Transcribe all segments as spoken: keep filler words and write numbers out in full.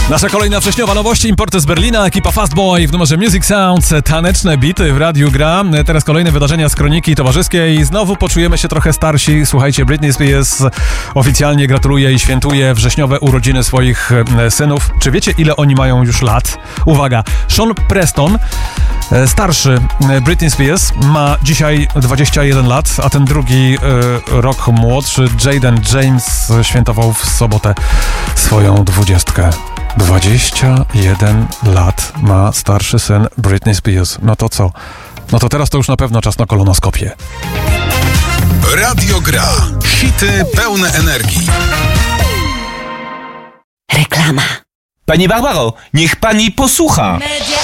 Nasza kolejna wrześniowa nowość, importy z Berlina, ekipa Fastboy w numerze Music Sounds, taneczne bity w radiu gra. Teraz kolejne wydarzenia z kroniki towarzyskiej. Znowu poczujemy się trochę starsi. Słuchajcie, Britney Spears oficjalnie gratuluje i świętuje wrześniowe urodziny swoich synów. Czy wiecie, ile oni mają już lat? Uwaga, Sean Preston, starszy Britney Spears, ma dzisiaj dwadzieścia jeden lat, a ten drugi e, rok młodszy, Jaden James, świętował w sobotę swoją dwudziestkę. dwadzieścia jeden lat ma starszy syn Britney Spears. No to co? No to teraz to już na pewno czas na kolonoskopię. Radio Gra. Hity pełne energii. Reklama. Pani Barbaro, niech pani posłucha.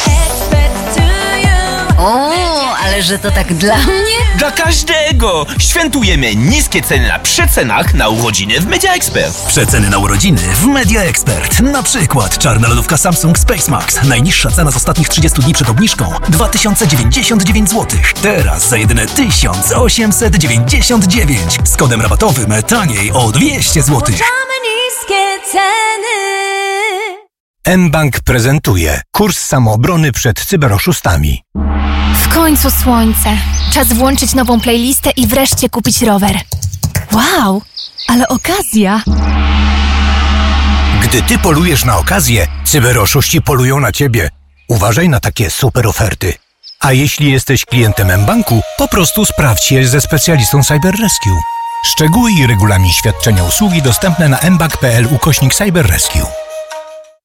O, ale że to tak dla mnie? Dla każdego! Świętujemy niskie ceny na przecenach na urodziny w Media Expert. Przeceny na urodziny w Media Expert. Na przykład czarna lodówka Samsung Space Max. Najniższa cena z ostatnich trzydziestu dni przed obniżką dwa tysiące dziewięćdziesiąt dziewięć złotych. Teraz za jedyne tysiąc osiemset dziewięćdziesiąt dziewięć. Z kodem rabatowym taniej o dwieście złotych. niskie ceny. mBank prezentuje kurs samoobrony przed cyberoszustami. W końcu słońce. Czas włączyć nową playlistę i wreszcie kupić rower. Wow, ale okazja! Gdy ty polujesz na okazję, cyberoszuści polują na ciebie. Uważaj na takie super oferty. A jeśli jesteś klientem mBanku, po prostu sprawdź je ze specjalistą Cyber Rescue. Szczegóły i regulamin świadczenia usługi dostępne na mbank kropka pl ukośnik Cyber Rescue.